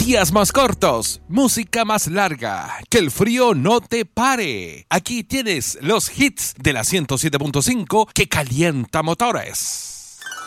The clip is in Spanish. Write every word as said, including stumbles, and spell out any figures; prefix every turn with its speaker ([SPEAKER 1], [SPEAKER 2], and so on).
[SPEAKER 1] Días más cortos, música más larga, que el frío no te pare. Aquí tienes los hits de la ciento siete punto cinco que calienta motores.